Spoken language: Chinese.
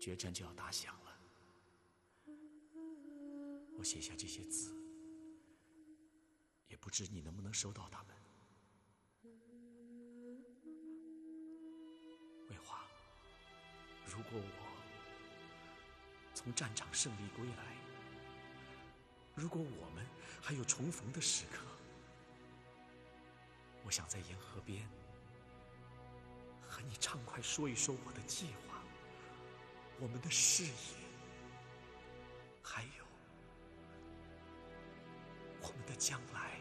决战就要打响了，我写下这些字，也不知你能不能收到它们。魏华，如果我从战场胜利归来，如果我们还有重逢的时刻，我想在沿河边和你畅快说一说我的计划，我们的事业，还有我们的将来。